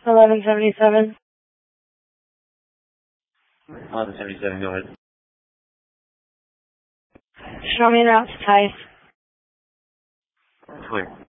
1177. 1177, go ahead. Show me an route to Tice. Clear.